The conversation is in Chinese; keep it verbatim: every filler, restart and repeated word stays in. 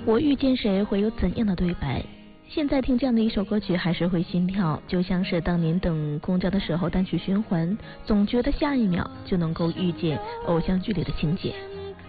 我遇见谁会有怎样的对白？现在听这样的一首歌曲还是会心跳，就像是当年等公交的时候单曲循环，总觉得下一秒就能够遇见偶像剧里的情节。